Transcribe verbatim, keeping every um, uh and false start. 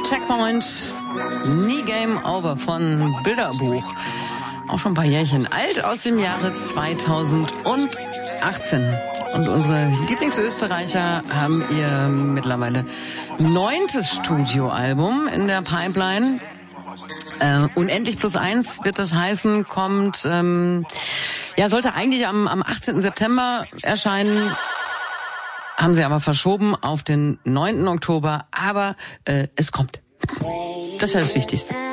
Checkpoint, Nie Game Over von Bilderbuch. Auch schon ein paar Jährchen alt, aus dem Jahre zweitausendachtzehn. Und unsere Lieblingsösterreicher haben ihr mittlerweile neuntes Studioalbum in der Pipeline. Äh, Unendlich plus eins wird das heißen, kommt, ähm, ja, sollte eigentlich am, am achtzehnten September erscheinen. Haben sie aber verschoben auf den neunten Oktober, aber äh, es kommt. Das ist ja das Wichtigste.